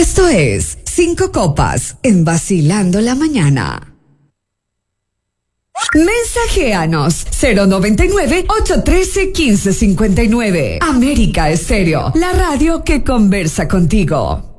Esto es Cinco Copas en Vacilando la Mañana. Mensajeanos 099-813-1559. América Estéreo, la radio que conversa contigo.